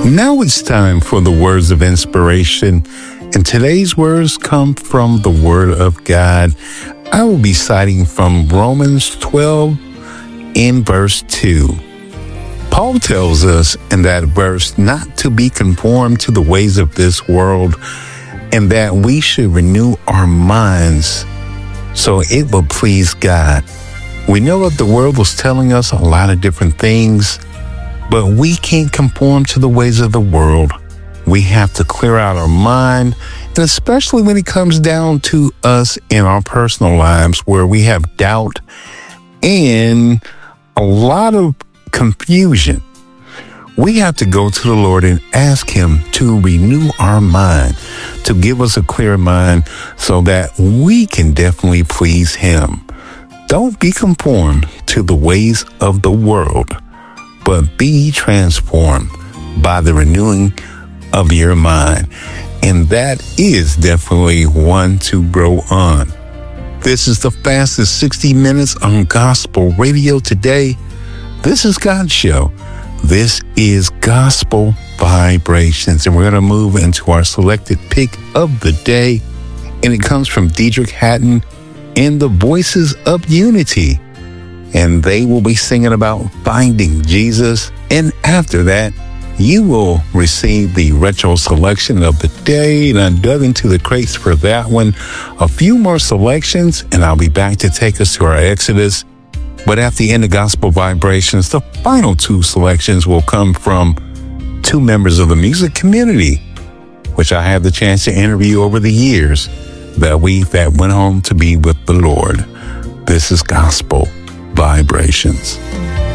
Now it's time for the words of inspiration, and today's words come from the Word of God. I will be citing from Romans 12 in verse 2. Paul tells us in that verse not to be conformed to the ways of this world, and that we should renew our minds so it will please God. We know that the world was telling us a lot of different things, but we can't conform to the ways of the world. We have to clear out our mind, and especially when it comes down to us in our personal lives where we have doubt and a lot of confusion. We have to go to the Lord and ask Him to renew our mind, to give us a clear mind so that we can definitely please Him. Don't be conformed to the ways of the world, but be transformed by the renewing of your mind. And that is definitely one to grow on. This is the fastest 60 minutes on gospel radio today. This is God's show. This is Gospel Vibrations, and we're going to move into our selected pick of the day, and it comes from Diedrich Haddon and the Voices of Unity, and they will be singing about finding Jesus. And after that, you will receive the retro selection of the day, and I dug into the crates for that one. A few more selections, and I'll be back to take us to our Exodus. But at the end of Gospel Vibrations, the final two selections will come from two members of the music community, which I had the chance to interview over the years that went home to be with the Lord. This is Gospel Vibrations.